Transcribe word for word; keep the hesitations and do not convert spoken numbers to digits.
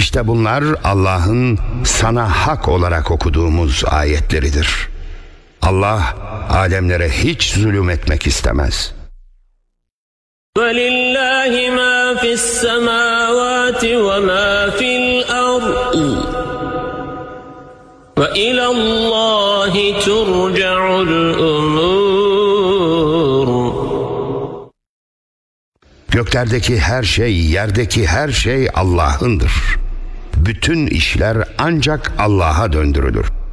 İşte bunlar Allah'ın sana hak olarak okuduğumuz ayetleridir. Allah alemlere hiç zulüm etmek istemez. وَلِلَّهِ مَا فِي السَّمَاوَاتِ وَمَا فِي الْأَرْضِ وَإِلَى اللّٰهِ تُرْجَعُ الْأُمُورُ. Göklerdeki her şey, yerdeki her şey Allah'ındır. Bütün işler ancak Allah'a döndürülür.